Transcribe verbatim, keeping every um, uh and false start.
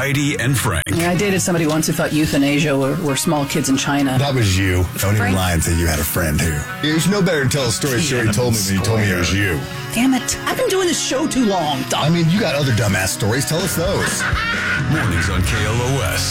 Heidi and Frank. Yeah, I dated somebody once who thought euthanasia were, were small kids in China. That was you. Don't even Frank? lie and say you had a friend who. It's no better to tell a story sure he told me than he told me it was you. Damn it. I've been doing this show too long. I mean, you got other dumbass stories. Tell us those. Mornings on K L O S.